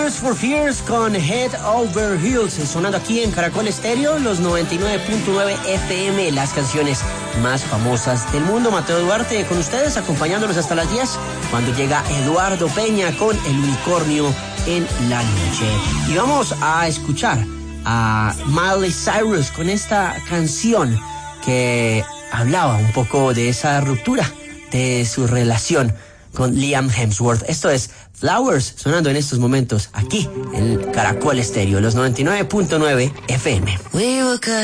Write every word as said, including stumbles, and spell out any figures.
Tears for Fears con Head Over Heels, sonando aquí en Caracol Estéreo, los noventa y nueve punto nueve F M, las canciones más famosas del mundo. Mateo Duarte con ustedes, acompañándolos hasta las diez, cuando llega Eduardo Peña con El Unicornio en la noche. Y vamos a escuchar a Miley Cyrus con esta canción que hablaba un poco de esa ruptura de su relación con Liam Hemsworth. Esto es Flowers, sonando en estos momentos aquí en Caracol Estéreo, los noventa y nueve punto nueve F M. We were